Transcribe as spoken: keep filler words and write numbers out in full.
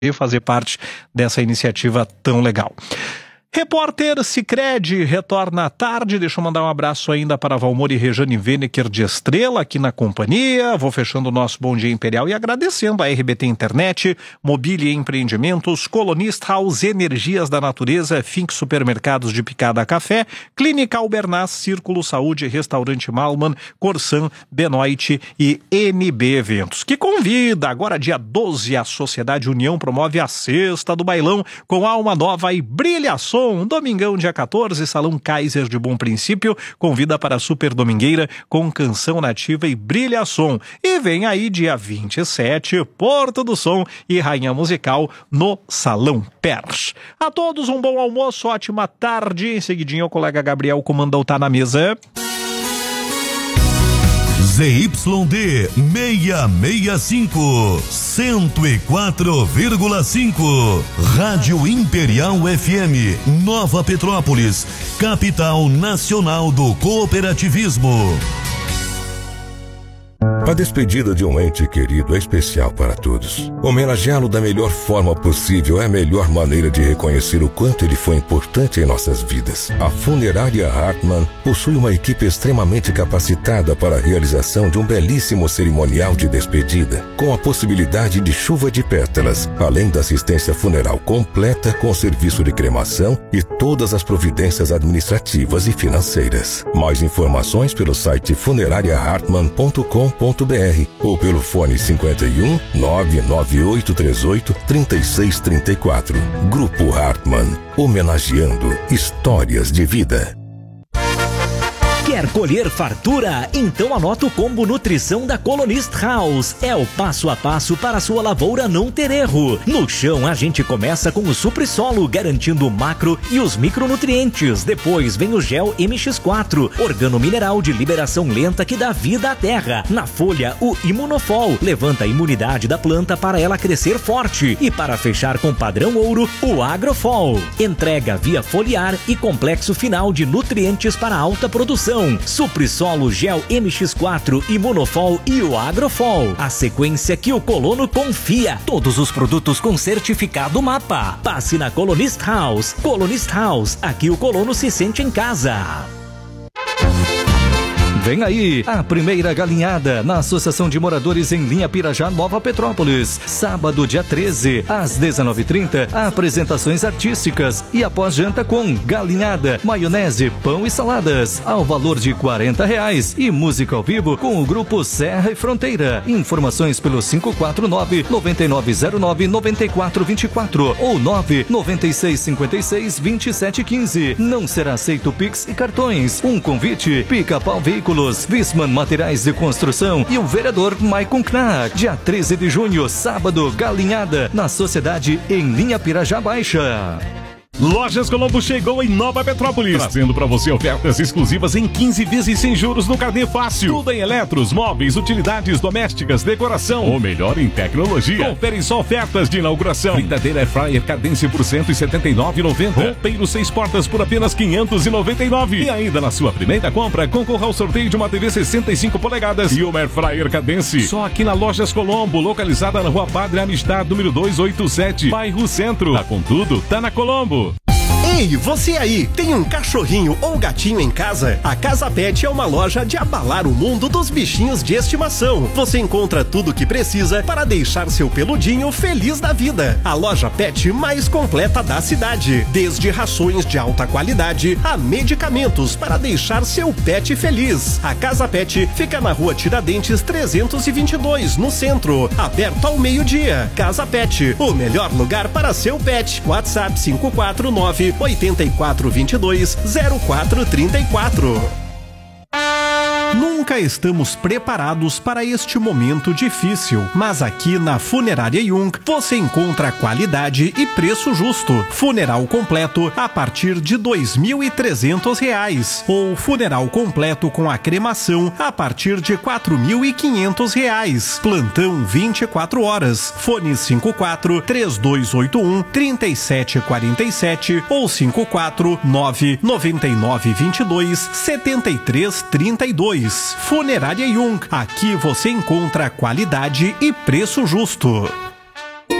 e fazer parte dessa iniciativa tão legal. Repórter Sicredi retorna à tarde. Deixa eu mandar um abraço ainda para Valmor e Rejane Venecker de Estrela aqui na companhia. Vou fechando o nosso Bom Dia Imperial e agradecendo a R B T Internet, Mobília e Empreendimentos, Colonist House, Energias da Natureza, Fink Supermercados de Picada Café, Clínica Albernaz, Círculo Saúde, Restaurante Malman, Corsan, Benoit e N B Eventos, que convida agora dia doze a Sociedade União promove a Sexta do Bailão com Alma Nova e Brilhação. Domingão, dia quatorze, Salão Kaiser de Bom Princípio, convida para a Super Domingueira com Canção Nativa e Brilha Som. E vem aí, dia vinte e sete, Porto do Som e Rainha Musical no Salão Pers. A todos um bom almoço, ótima tarde. Em seguidinho, o colega Gabriel comandou Tá na Mesa. Z Y D seiscentos e sessenta e cinco, cento e quatro vírgula cinco, Rádio Imperial F M, Nova Petrópolis, capital nacional do cooperativismo. A despedida de um ente querido é especial para todos. Homenageá-lo da melhor forma possível é a melhor maneira de reconhecer o quanto ele foi importante em nossas vidas. A Funerária Hartmann possui uma equipe extremamente capacitada para a realização de um belíssimo cerimonial de despedida, com a possibilidade de chuva de pétalas, além da assistência funeral completa com serviço de cremação e todas as providências administrativas e financeiras. Mais informações pelo site funerária hartmann ponto com ponto br ou pelo fone cinquenta e um, nove nove oito três oito, três seis três quatro. Grupo Hartmann, homenageando histórias de vida. Quer colher fartura? Então anota o combo nutrição da Colonist House. É o passo a passo para a sua lavoura não ter erro. No chão a gente começa com o supri-solo, garantindo o macro e os micronutrientes. Depois vem o gel M X quatro, organomineral de liberação lenta que dá vida à terra. Na folha, o Imunofol, levanta a imunidade da planta para ela crescer forte. E para fechar com padrão ouro, o Agrofol. Entrega via foliar e complexo final de nutrientes para alta produção. Supri-solo, gel M X quatro, Imunofol e o Agrofol. A sequência que o colono confia. Todos os produtos com certificado MAPA. Passe na Colonist House. Colonist House, aqui o colono se sente em casa. Vem aí, a primeira galinhada na Associação de Moradores em Linha Pirajá, Nova Petrópolis. Sábado, dia treze, às dezenove e trinta, apresentações artísticas e após janta com galinhada, maionese, pão e saladas, ao valor de quarenta reais. E música ao vivo com o grupo Serra e Fronteira. Informações pelo cinco quatro nove, nove nove zero nove, nove quatro dois quatro ou nove nove seis cinco seis, dois sete um cinco. Não será aceito Pix e cartões. Um convite, Pica-Pau Veículos, Visman Materiais de Construção e o vereador Maicon Knack. Dia treze de junho, sábado, galinhada na Sociedade em Linha Pirajá Baixa. Lojas Colombo chegou em Nova Petrópolis, trazendo para você ofertas exclusivas em quinze vezes sem juros no carnê fácil. Tudo em eletros, móveis, utilidades domésticas, decoração, ou melhor, em tecnologia. Confere só ofertas de inauguração. Fritadeira Air Fryer Cadence por cento e setenta e nove reais e noventa centavos. Roupeiro seis portas por apenas quinhentos e noventa e nove reais. E ainda na sua primeira compra, concorra ao sorteio de uma T V sessenta e cinco polegadas e uma Air Fryer Cadence. Só aqui na Lojas Colombo, localizada na Rua Padre Amistad, número duzentos e oitenta e sete, bairro Centro. Tá com tudo? Tá na Colombo. Ei, você aí, tem um cachorrinho ou gatinho em casa? A Casa Pet é uma loja de abalar o mundo dos bichinhos de estimação. Você encontra tudo o que precisa para deixar seu peludinho feliz da vida. A loja Pet mais completa da cidade. Desde rações de alta qualidade a medicamentos para deixar seu pet feliz. A Casa Pet fica na Rua Tiradentes trezentos e vinte e dois, no centro. Aberto ao meio-dia. Casa Pet, o melhor lugar para seu pet. WhatsApp cinco quatro nove, oito quatro dois dois, zero quatro três quatro. Nunca estamos preparados para este momento difícil, mas aqui na Funerária Jung você encontra qualidade e preço justo. Funeral completo a partir de dois mil e trezentos reais ou funeral completo com a cremação a partir de quatro mil e quinhentos reais. Plantão vinte e quatro horas. Fone cinco quatro, três dois oito um, três sete quatro sete ou cinco quatro nove, nove nove dois dois, sete três três dois. Funerária Jung, aqui você encontra qualidade e preço justo.